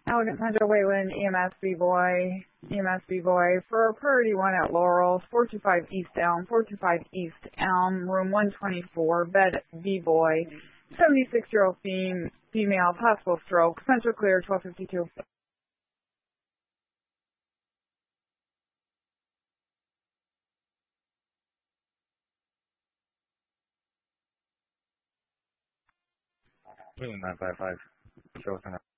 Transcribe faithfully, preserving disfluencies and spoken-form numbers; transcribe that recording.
Elegant Central Wayland, E M S B-Boy, E M S B-Boy, for Priority one at Laurel, four two five East Elm, four two five East Elm, room one twenty-four, bed B-Boy, seventy-six-year-old fem female, possible stroke, central clear, twelve fifty-two. Wayland nine five five, show us